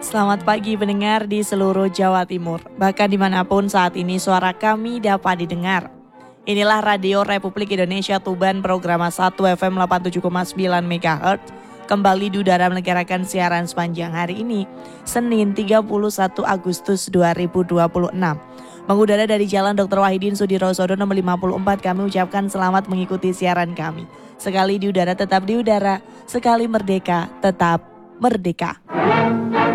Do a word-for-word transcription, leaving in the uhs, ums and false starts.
Selamat pagi pendengar di seluruh Jawa Timur. Bahkan dimanapun saat ini suara kami dapat didengar. Inilah Radio Republik Indonesia Tuban program satu F M delapan puluh tujuh koma sembilan megahertz. Kembali di udara menegarakan siaran sepanjang hari ini, Senin tiga puluh satu Agustus dua ribu dua puluh enam. Mengudara dari Jalan Doktor Wahidin Sudirosodo nomor lima puluh empat, kami ucapkan selamat mengikuti siaran kami. Sekali di udara tetap di udara, sekali merdeka tetap merdeka.